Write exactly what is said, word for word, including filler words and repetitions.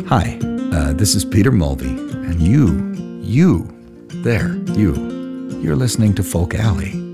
Hi, uh, this is Peter Mulvey, and you, you, there, you, you're listening to Folk Alley.